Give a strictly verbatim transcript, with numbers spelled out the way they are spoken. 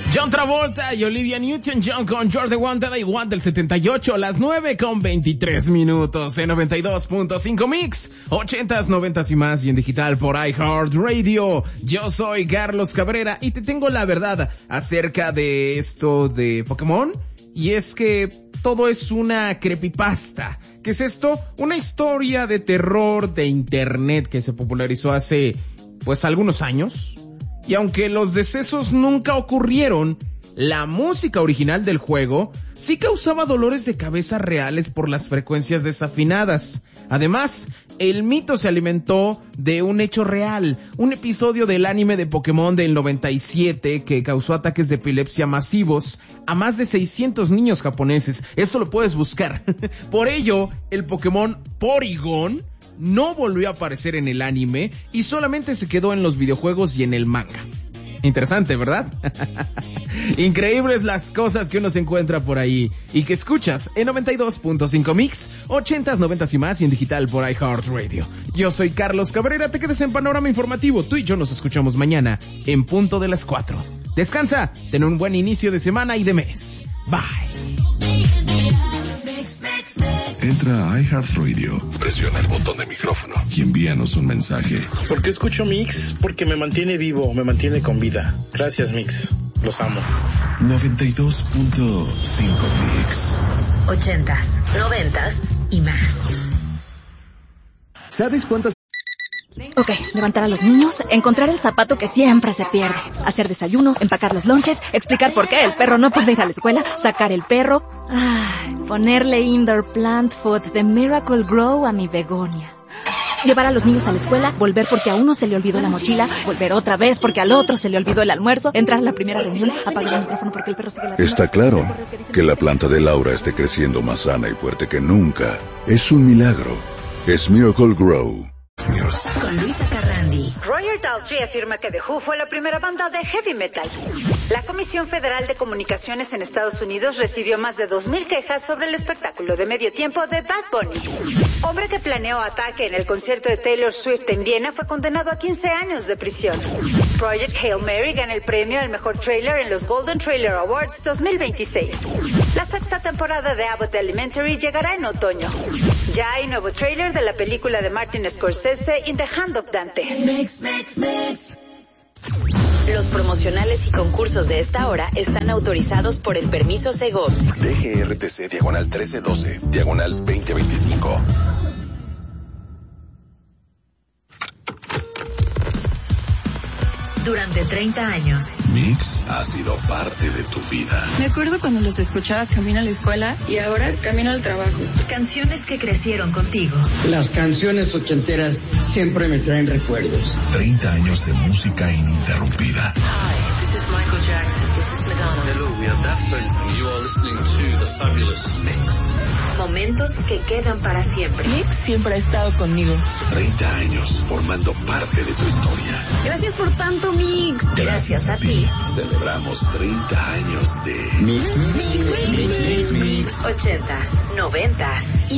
John Travolta y Olivia Newton-John con You're the One That I Want del setenta y ocho, las nueve con veintitrés minutos en noventa y dos punto cinco Mix, ochentas, noventas y más y en digital por iHeartRadio. Yo soy Carlos Cabrera y te tengo la verdad acerca de esto de Pokémon, y es que todo es una creepypasta. ¿Qué es esto? Una historia de terror de internet que se popularizó hace, pues, algunos años. Y aunque los decesos nunca ocurrieron, la música original del juego sí causaba dolores de cabeza reales por las frecuencias desafinadas. Además, el mito se alimentó de un hecho real, un episodio del anime de Pokémon del noventa y siete que causó ataques de epilepsia masivos a más de seiscientos niños japoneses. Esto lo puedes buscar. Por ello, el Pokémon Porygon no volvió a aparecer en el anime y solamente se quedó en los videojuegos y en el manga. Interesante, ¿verdad? Increíbles las cosas que uno se encuentra por ahí y que escuchas en noventa y dos punto cinco Mix, ochentas, noventas y más y en digital por iHeartRadio. Yo soy Carlos Cabrera, te quedes en Panorama Informativo. Tú y yo nos escuchamos mañana en punto de las cuatro. Descansa, ten un buen inicio de semana y de mes. Bye. Entra a iHeartRadio, presiona el botón de micrófono y envíanos un mensaje. ¿Por qué escucho Mix? Porque me mantiene vivo, me mantiene con vida. Gracias, Mix. Los amo. noventa y dos punto cinco Mix. Ochentas, noventas y más. ¿Sabes cuántas? Ok, levantar a los niños, encontrar el zapato que siempre se pierde, hacer desayunos, empacar los lonches, explicar por qué el perro no puede ir a la escuela, sacar el perro, ay, ponerle indoor plant food de Miracle Grow a mi begonia. Llevar a los niños a la escuela, volver porque a uno se le olvidó la mochila, volver otra vez porque al otro se le olvidó el almuerzo, entrar a la primera reunión, apagar el micrófono porque el perro sigue ladrando. Está claro que la planta de Laura esté creciendo más sana y fuerte que nunca. Es un milagro. Es Miracle Grow. Con Luisa Carrandi. Roger Daltrey afirma que The Who fue la primera banda de heavy metal. La Comisión Federal de Comunicaciones en Estados Unidos recibió más de dos mil quejas sobre el espectáculo de medio tiempo de Bad Bunny. Hombre que planeó ataque en el concierto de Taylor Swift en Viena fue condenado a quince años de prisión. Project Hail Mary gana el premio al mejor trailer en los Golden Trailer Awards dos mil veintiséis. La sexta temporada de Abbott Elementary llegará en otoño. Ya hay nuevo trailer de la película de Martin Scorsese, In the Hand of Dante. Mix, mix, mix. Los promocionales y concursos de esta hora están autorizados por el permiso Segov. D G R T C diagonal trece doce, diagonal veinte veinticinco. Durante treinta años. Mix ha sido parte de tu vida. Me acuerdo cuando los escuchaba camino a la escuela y ahora camino al trabajo. Canciones que crecieron contigo. Las canciones ochenteras siempre me traen recuerdos. treinta años de música ininterrumpida. Hi, this is Michael Jackson. This is Madonna. Hello, we are Daft Punk. You are listening to The Fabulous Mix. Momentos que quedan para siempre. Mix siempre ha estado conmigo. treinta años formando parte de tu historia. Gracias por tanto, Mix. Gracias, Gracias a ti. Celebramos treinta años de Mix, mix, mix, mix, mix, mix. Ochentas, noventas y